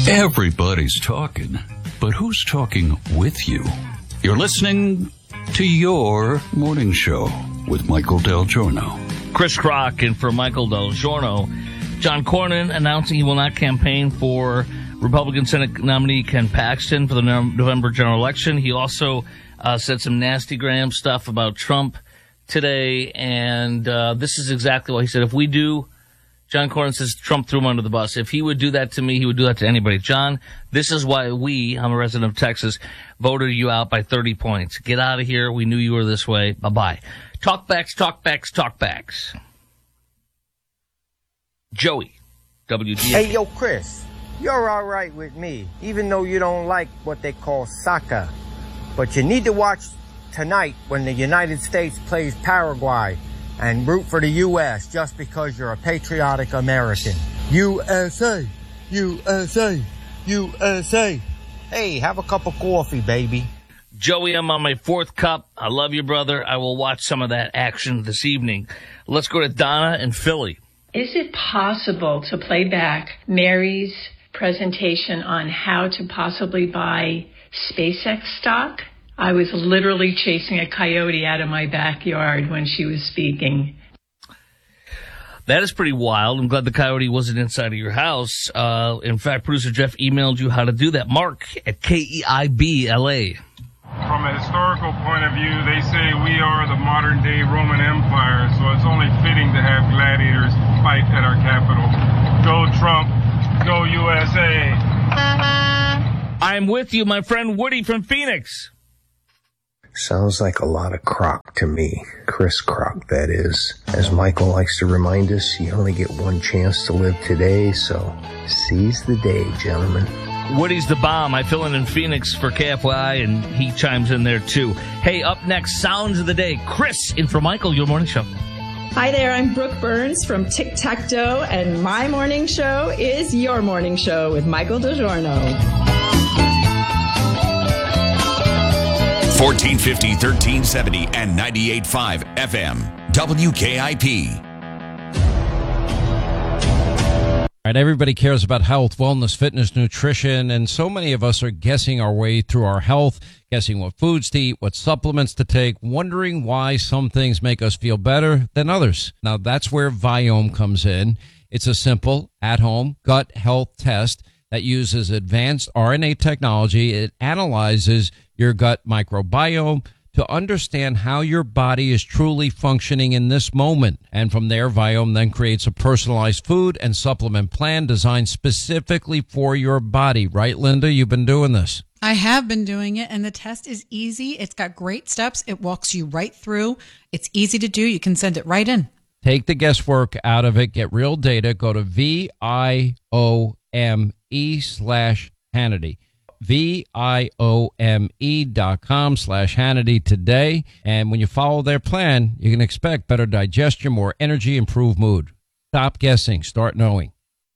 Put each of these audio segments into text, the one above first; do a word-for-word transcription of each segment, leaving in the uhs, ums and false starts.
Everybody's talking, but who's talking with you? You're listening to Your Morning Show with Michael Del Giorno. Chris Crock and for Michael Del Giorno. John Cornyn announcing he will not campaign for Republican Senate nominee Ken Paxton for the November general election. He also uh, said some nasty gram stuff about Trump today, and uh, this is exactly what he said. If we do, John Cornyn says Trump threw him under the bus. If he would do that to me, he would do that to anybody. John, this is why we, I'm a resident of Texas, voted you out by thirty points. Get out of here. We knew you were this way. Bye-bye. Talkbacks, talkbacks, talkbacks. Joey, W G A. Hey, yo, Chris, you're all right with me, even though you don't like what they call soccer. But you need to watch tonight when the United States plays Paraguay and root for the U S just because you're a patriotic American. U S A, U S A, U S A. Hey, have a cup of coffee, baby. Joey, I'm on my fourth cup. I love you, brother. I will watch some of that action this evening. Let's go to Donna in Philly. Is it possible to play back Mary's presentation on how to possibly buy SpaceX stock? I was literally chasing a coyote out of my backyard when she was speaking. That is pretty wild. I'm glad the coyote wasn't inside of your house. Uh, in fact, producer Jeff emailed you how to do that. Mark at K E I B L A. From a historical point of view, they say we are the modern-day Roman Empire, so it's only fitting to have gladiators fight at our capital. Go Trump, go U S A. I'm with you, my friend Woody from Phoenix. Sounds like a lot of crock to me. Chris Crock, that is. As Michael likes to remind us, you only get one chance to live today, so seize the day, gentlemen. Woody's the bomb. I fill in in Phoenix for K F Y I, and he chimes in there, too. Hey, up next, Sounds of the Day. Chris in for Michael, your morning show. Hi there, I'm Brooke Burns from Tic Tac Toe, and my morning show is your morning show with Michael DiGiorno. fourteen fifty, thirteen seventy, and ninety-eight point five F M. W K I P. All right, everybody cares about health, wellness, fitness, nutrition, and so many of us are guessing our way through our health, guessing what foods to eat, what supplements to take, wondering why some things make us feel better than others. Now, that's where Viome comes in. It's a simple, at-home gut health test that uses advanced R N A technology. It analyzes your gut microbiome to understand how your body is truly functioning in this moment. And from there, Viome then creates a personalized food and supplement plan designed specifically for your body. Right, Linda? You've been doing this. I have been doing it, and the test is easy. It's got great steps. It walks you right through. It's easy to do. You can send it right in. Take the guesswork out of it. Get real data. Go to V I O M E slash Hannity. V-I-O-M-E dot com slash Hannity today. And when you follow their plan, you can expect better digestion, more energy, improved mood. Stop guessing. Start knowing.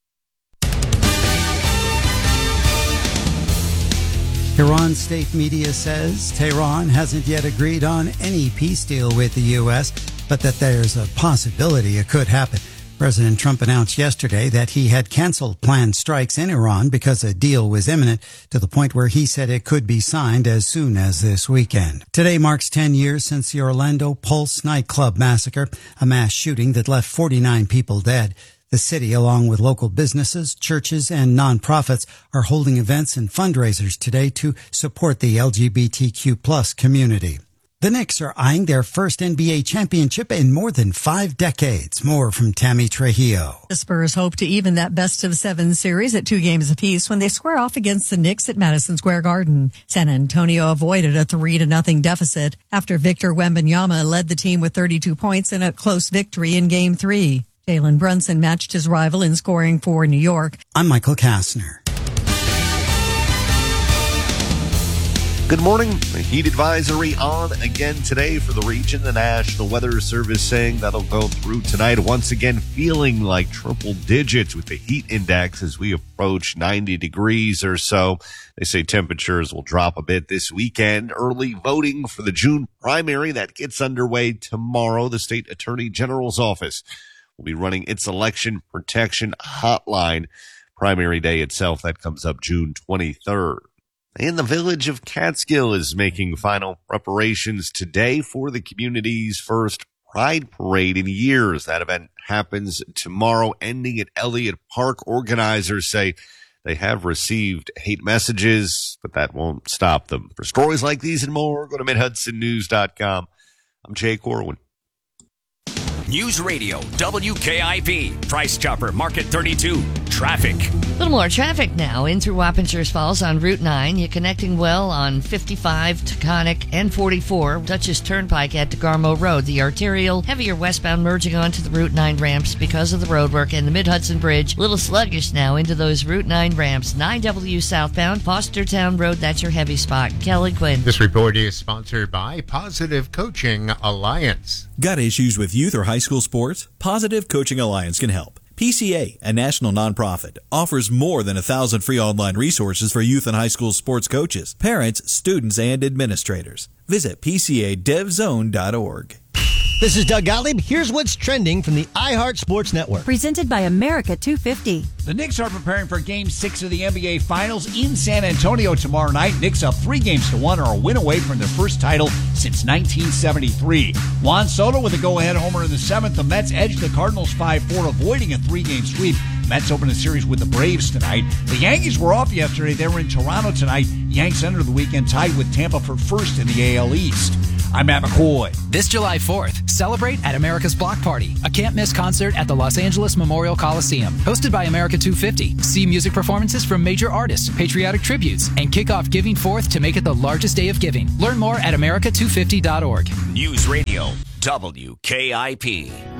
Iran state media says Tehran hasn't yet agreed on any peace deal with the U S, but that there's a possibility it could happen. President Trump announced yesterday that he had canceled planned strikes in Iran because a deal was imminent, to the point where he said it could be signed as soon as this weekend. Today marks ten years since the Orlando Pulse nightclub massacre, a mass shooting that left forty-nine people dead. The city, along with local businesses, churches, and nonprofits, are holding events and fundraisers today to support the L G B T Q plus community. The Knicks are eyeing their first N B A championship in more than five decades. More from Tammy Trujillo. The Spurs hope to even that best of seven series at two games apiece when they square off against the Knicks at Madison Square Garden. San Antonio avoided a three to nothing deficit after Victor Wembanyama led the team with thirty-two points in a close victory in Game three. Jalen Brunson matched his rival in scoring for New York. I'm Michael Kastner. Good morning. A heat advisory on again today for the region. The National Weather Service saying that'll go through tonight. Once again, feeling like triple digits with the heat index as we approach ninety degrees or so. They say temperatures will drop a bit this weekend. Early voting for the June primary that gets underway tomorrow. The state attorney general's office will be running its election protection hotline. primary day itself, that comes up June twenty-third. And the village of Catskill is making final preparations today for the community's first Pride Parade in years. That event happens tomorrow, ending at Elliott Park. Organizers say they have received hate messages, but that won't stop them. For stories like these and more, go to mid hudson news dot com. I'm Jay Corwin. News Radio, W K I P, Price Chopper, Market thirty-two, traffic. A little more traffic now in through Wappingers Falls on Route nine. You're connecting well on fifty-five, Taconic, and forty-four, Dutchess Turnpike at DeGarmo Road. The arterial, heavier westbound merging onto the Route nine ramps because of the roadwork, and the Mid-Hudson Bridge, a little sluggish now into those Route nine ramps. nine W southbound, Fostertown Road, that's your heavy spot. Kelly Quinn. This report is sponsored by Positive Coaching Alliance. Got issues with youth or high school sports? Positive Coaching Alliance can help. P C A, a national nonprofit, offers more than a thousand free online resources for youth and high school sports coaches, parents, students, and administrators. Visit P C A dev zone dot org. This is Doug Gottlieb. Here's what's trending from the iHeart Sports Network. Presented by America two fifty. The Knicks are preparing for Game six of the N B A Finals in San Antonio tomorrow night. Knicks up three games to one, are a win away from their first title since nineteen seventy-three. Juan Soto with a go-ahead homer in the seventh. The Mets edged the Cardinals five four, avoiding a three-game sweep. Mets open a series with the Braves tonight. The Yankees were off yesterday. They were in Toronto tonight. Yanks enter the weekend tied with Tampa for first in the A L East. I'm Matt McCoy. This July fourth, celebrate at America's Block Party, a can't-miss concert at the Los Angeles Memorial Coliseum. Hosted by America two fifty. See music performances from major artists, patriotic tributes, and kick off Giving Fourth to make it the largest day of giving. Learn more at america two fifty dot org. News Radio, W K I P.